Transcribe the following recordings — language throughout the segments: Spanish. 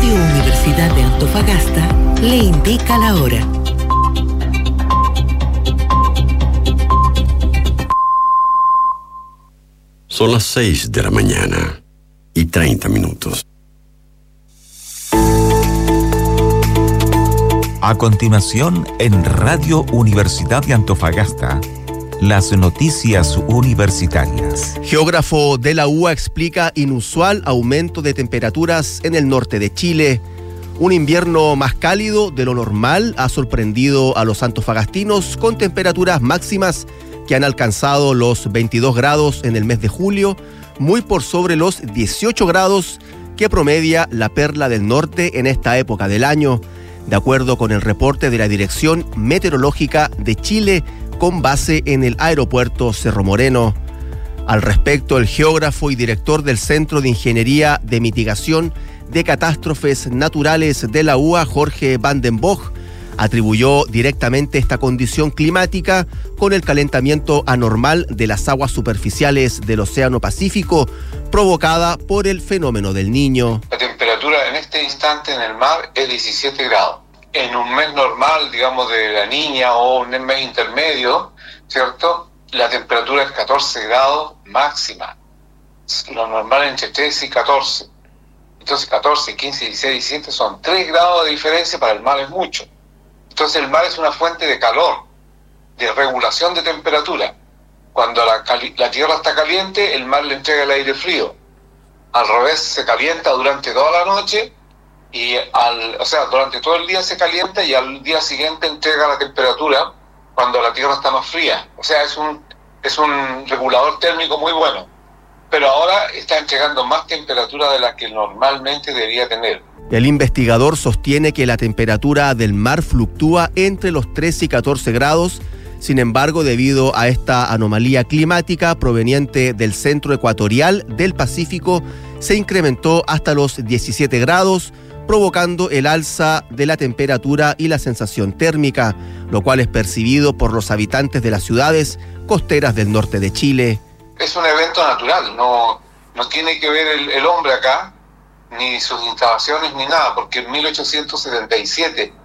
Radio Universidad de Antofagasta le indica la hora. Son las 6 de la mañana y 30 minutos. A continuación, en Radio Universidad de Antofagasta, las noticias universitarias. Geógrafo de la UA explica inusual aumento de temperaturas en el norte de Chile. Un invierno más cálido de lo normal ha sorprendido a los antofagastinos con temperaturas máximas que han alcanzado los 22 grados en el mes de julio, muy por sobre los 18 grados que promedia la Perla del Norte en esta época del año, de acuerdo con el reporte de la Dirección Meteorológica de Chile, con base en el aeropuerto Cerro Moreno. Al respecto, el geógrafo y director del Centro de Ingeniería de Mitigación de Catástrofes Naturales de la UA, Jorge Van den Bosch, atribuyó directamente esta condición climática con el calentamiento anormal de las aguas superficiales del Océano Pacífico, provocada por el fenómeno del Niño. La temperatura en este instante en el mar es 17 grados. En un mes normal, digamos, de la Niña o un mes intermedio, ¿cierto? La temperatura es 14 grados máxima. Lo normal entre 13 y 14. Entonces 14, 15, 16, 17 son 3 grados de diferencia, para el mar es mucho. Entonces el mar es una fuente de calor, de regulación de temperatura. Cuando la tierra está caliente, el mar le entrega el aire frío. Al revés, se calienta durante toda la noche, durante todo el día se calienta y al día siguiente entrega la temperatura cuando la tierra está más fría. O sea, es un regulador térmico muy bueno. Pero ahora está entregando más temperatura de la que normalmente debería tener. El investigador sostiene que la temperatura del mar fluctúa entre los 13 y 14 grados. Sin embargo, debido a esta anomalía climática proveniente del centro ecuatorial del Pacífico, se incrementó hasta los 17 grados, provocando el alza de la temperatura y la sensación térmica, lo cual es percibido por los habitantes de las ciudades costeras del norte de Chile. Es un evento natural, no tiene que ver el hombre acá, ni sus instalaciones ni nada, porque en 1877,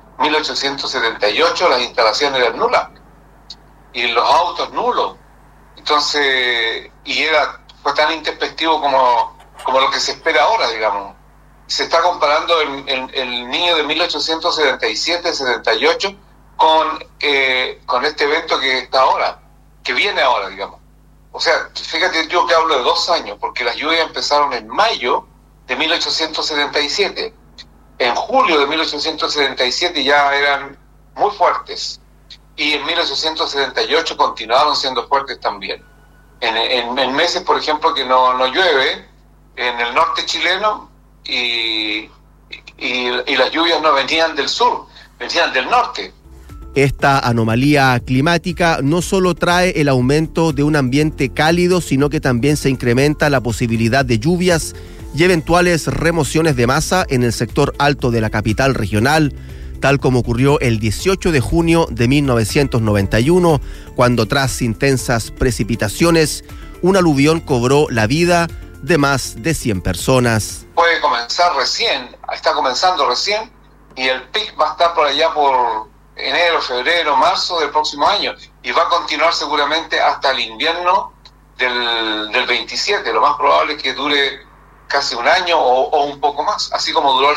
1878 las instalaciones eran nulas y los autos nulos. Entonces, fue tan introspectivo como lo que se espera ahora, digamos. Se está comparando el niño de 1877, 78 con este evento que está ahora, que viene ahora, digamos. O sea, fíjate, yo que hablo de 2 años, porque las lluvias empezaron en mayo de 1877. En julio de 1877 ya eran muy fuertes. Y en 1878 continuaron siendo fuertes también. En meses, por ejemplo, que no llueve, en el norte chileno, y las lluvias no venían del sur, venían del norte. Esta anomalía climática no solo trae el aumento de un ambiente cálido, sino que también se incrementa la posibilidad de lluvias y eventuales remociones de masa en el sector alto de la capital regional, tal como ocurrió el 18 de junio de 1991, cuando tras intensas precipitaciones, un aluvión cobró la vida de más de 100 personas. Puede comenzar recién, está comenzando recién, y el pic va a estar por allá por enero, febrero, marzo del próximo año, y va a continuar seguramente hasta el invierno del 27. Lo más probable es que dure casi un año o un poco más, así como duró el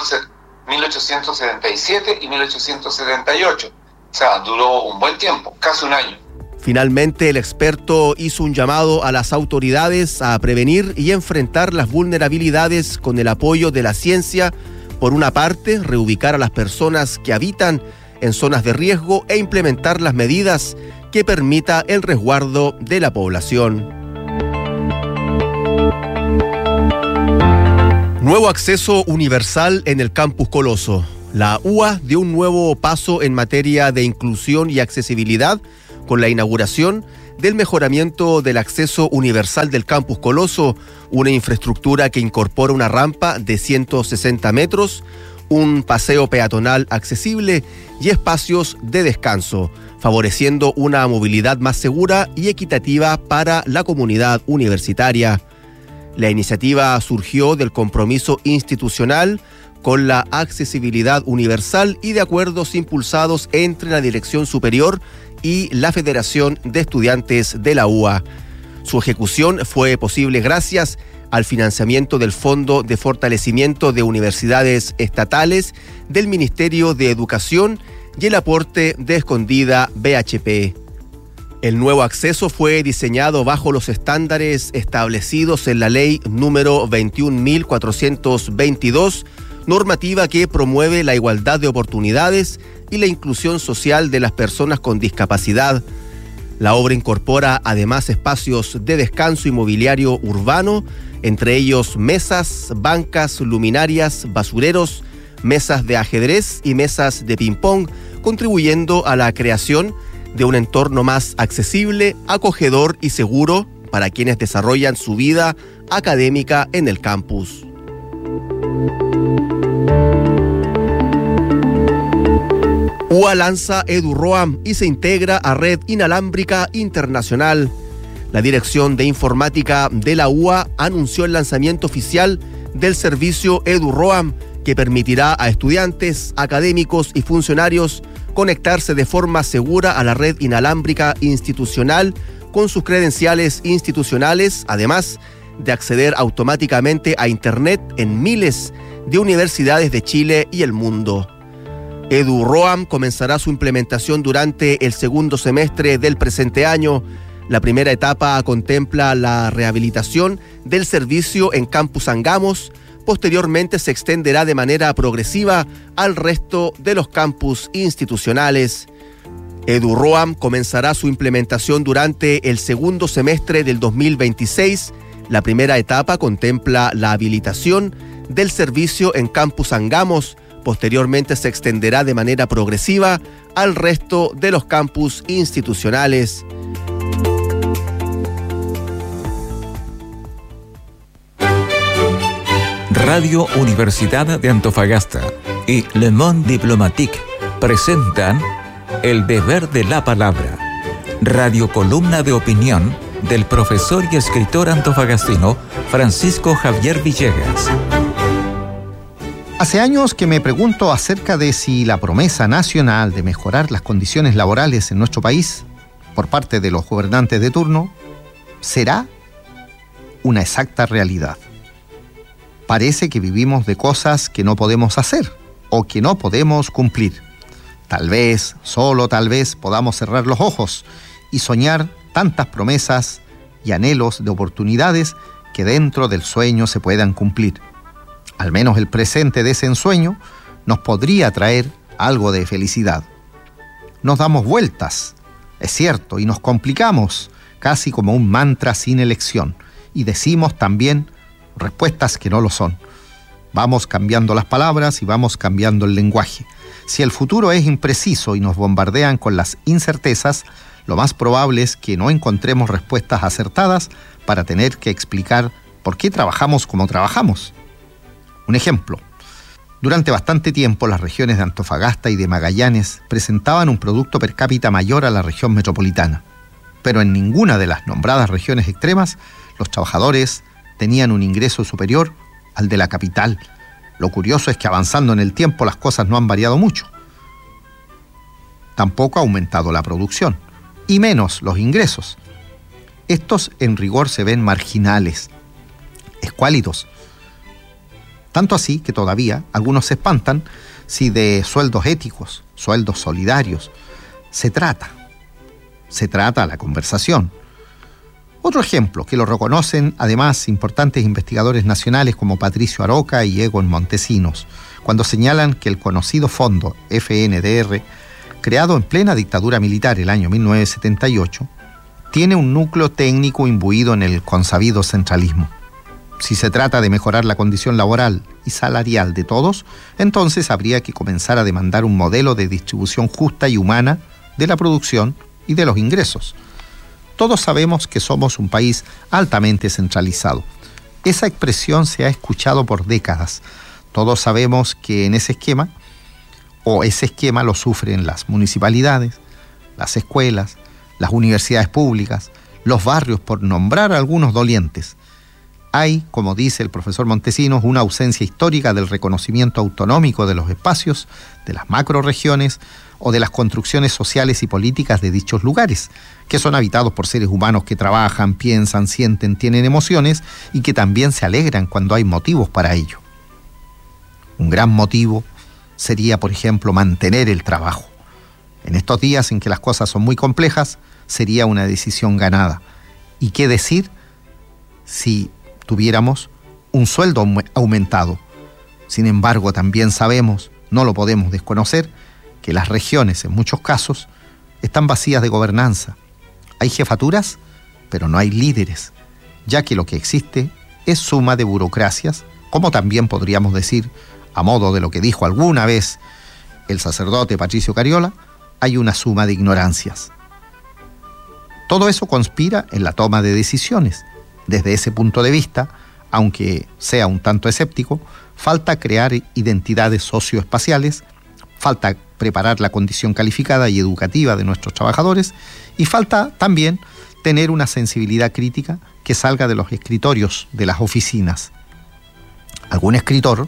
1877 y 1878. O sea, duró un buen tiempo, casi un año. Finalmente, el experto hizo un llamado a las autoridades a prevenir y enfrentar las vulnerabilidades con el apoyo de la ciencia. Por una parte, reubicar a las personas que habitan en zonas de riesgo e implementar las medidas que permita el resguardo de la población. Nuevo acceso universal en el Campus Coloso. La UA dio un nuevo paso en materia de inclusión y accesibilidad con la inauguración del mejoramiento del acceso universal del Campus Coloso, una infraestructura que incorpora una rampa de 160 metros, un paseo peatonal accesible y espacios de descanso, favoreciendo una movilidad más segura y equitativa para la comunidad universitaria. La iniciativa surgió del compromiso institucional con la accesibilidad universal y de acuerdos impulsados entre la Dirección Superior y la Federación de Estudiantes de la UA. Su ejecución fue posible gracias al financiamiento del Fondo de Fortalecimiento de Universidades Estatales del Ministerio de Educación y el aporte de Escondida BHP. El nuevo acceso fue diseñado bajo los estándares establecidos en la Ley número 21.422, normativa que promueve la igualdad de oportunidades y la inclusión social de las personas con discapacidad. La obra incorpora además espacios de descanso y mobiliario urbano, entre ellos mesas, bancas, luminarias, basureros, mesas de ajedrez y mesas de ping-pong, contribuyendo a la creación de un entorno más accesible, acogedor y seguro para quienes desarrollan su vida académica en el campus. UA lanza EduRoam y se integra a Red Inalámbrica Internacional. La Dirección de Informática de la UA anunció el lanzamiento oficial del servicio EduRoam, que permitirá a estudiantes, académicos y funcionarios conectarse de forma segura a la red inalámbrica institucional con sus credenciales institucionales, además de acceder automáticamente a Internet en miles de universidades de Chile y el mundo. EduRoam comenzará su implementación durante el segundo semestre del presente año. La primera etapa contempla la rehabilitación del servicio en Campus Angamos. Posteriormente se extenderá de manera progresiva al resto de los campus institucionales. EduRoam comenzará su implementación durante el segundo semestre del 2026. La primera etapa contempla la habilitación del servicio en Campus Angamos. Posteriormente se extenderá de manera progresiva al resto de los campus institucionales. Radio Universidad de Antofagasta y Le Monde Diplomatique presentan El Deber de la Palabra, radiocolumna de opinión del profesor y escritor antofagastino Francisco Javier Villegas. Hace años que me pregunto acerca de si la promesa nacional de mejorar las condiciones laborales en nuestro país por parte de los gobernantes de turno será una exacta realidad. Parece que vivimos de cosas que no podemos hacer o que no podemos cumplir. Tal vez, solo tal vez, podamos cerrar los ojos y soñar tantas promesas y anhelos de oportunidades que dentro del sueño se puedan cumplir. Al menos el presente de ese ensueño nos podría traer algo de felicidad. Nos damos vueltas, es cierto, y nos complicamos, casi como un mantra sin elección, y decimos también respuestas que no lo son. Vamos cambiando las palabras y vamos cambiando el lenguaje. Si el futuro es impreciso y nos bombardean con las incertezas, lo más probable es que no encontremos respuestas acertadas para tener que explicar por qué trabajamos como trabajamos. Un ejemplo. Durante bastante tiempo las regiones de Antofagasta y de Magallanes presentaban un producto per cápita mayor a la región metropolitana, pero en ninguna de las nombradas regiones extremas los trabajadores tenían un ingreso superior al de la capital. Lo curioso es que avanzando en el tiempo las cosas no han variado mucho. Tampoco ha aumentado la producción, y menos los ingresos. Estos en rigor se ven marginales, escuálidos. Tanto así que todavía algunos se espantan si de sueldos éticos, sueldos solidarios, se trata la conversación. Otro ejemplo, que lo reconocen además importantes investigadores nacionales como Patricio Aroca y Egon Montesinos, cuando señalan que el conocido fondo FNDR, creado en plena dictadura militar el año 1978, tiene un núcleo técnico imbuido en el consabido centralismo. Si se trata de mejorar la condición laboral y salarial de todos, entonces habría que comenzar a demandar un modelo de distribución justa y humana de la producción y de los ingresos. Todos sabemos que somos un país altamente centralizado. Esa expresión se ha escuchado por décadas. Todos sabemos que en ese esquema lo sufren las municipalidades, las escuelas, las universidades públicas, los barrios, por nombrar algunos dolientes. Hay, como dice el profesor Montesinos, una ausencia histórica del reconocimiento autonómico de los espacios, de las macrorregiones o de las construcciones sociales y políticas de dichos lugares, que son habitados por seres humanos que trabajan, piensan, sienten, tienen emociones y que también se alegran cuando hay motivos para ello. Un gran motivo sería, por ejemplo, mantener el trabajo. En estos días en que las cosas son muy complejas, sería una decisión ganada. ¿Y qué decir si tuviéramos un sueldo aumentado? Sin embargo, también sabemos, no lo podemos desconocer, que las regiones en muchos casos están vacías de gobernanza. Hay jefaturas, pero no hay líderes, ya que lo que existe es suma de burocracias, como también podríamos decir, a modo de lo que dijo alguna vez el sacerdote Patricio Cariola, hay una suma de ignorancias. Todo eso conspira en la toma de decisiones. Desde ese punto de vista, aunque sea un tanto escéptico, falta crear identidades socioespaciales, falta preparar la condición calificada y educativa de nuestros trabajadores y falta también tener una sensibilidad crítica que salga de los escritorios de las oficinas. Algún escritor,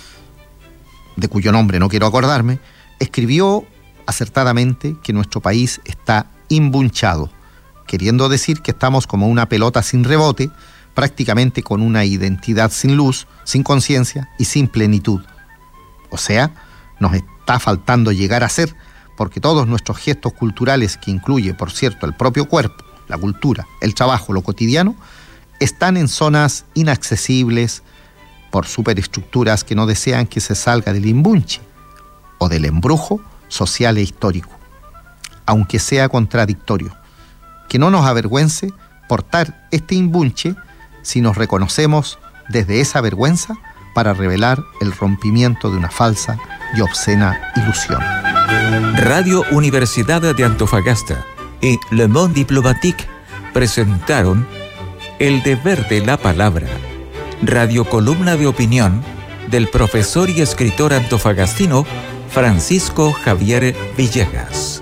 de cuyo nombre no quiero acordarme, escribió acertadamente que nuestro país está imbunchado, queriendo decir que estamos como una pelota sin rebote, prácticamente con una identidad sin luz, sin conciencia y sin plenitud. O sea, nos está faltando llegar a ser, porque todos nuestros gestos culturales, que incluye, por cierto, el propio cuerpo, la cultura, el trabajo, lo cotidiano, están en zonas inaccesibles por superestructuras que no desean que se salga del imbunche o del embrujo social e histórico, aunque sea contradictorio. Que no nos avergüence portar este imbunche si nos reconocemos desde esa vergüenza para revelar el rompimiento de una falsa y obscena ilusión. Radio Universidad de Antofagasta y Le Monde Diplomatique presentaron El Deber de la Palabra, radiocolumna de opinión del profesor y escritor antofagastino Francisco Javier Villegas.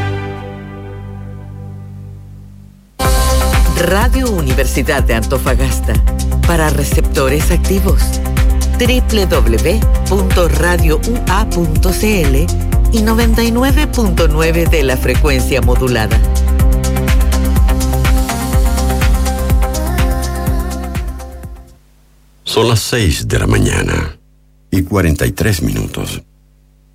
Radio Universidad de Antofagasta, para receptores activos. www.radioua.cl y 99.9 de la frecuencia modulada. Son las 6 de la mañana y 43 minutos.